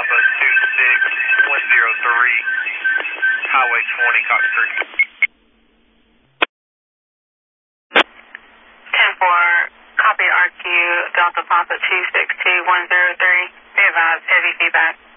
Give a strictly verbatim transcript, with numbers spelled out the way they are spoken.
Papa two six one zero three, Highway twenty, Cox Creek. ten four, copy R Q, Delta Papa two six two one zero three. Be advised, heavy feedback.